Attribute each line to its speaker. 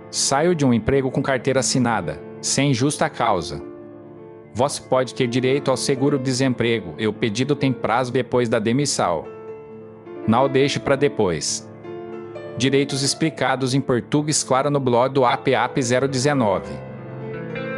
Speaker 1: Saio de um emprego com carteira assinada, sem justa causa. Você pode ter direito ao seguro-desemprego e o pedido tem prazo depois da demissão. Não deixe para depois. Direitos explicados em português claro no blog do APAP 019.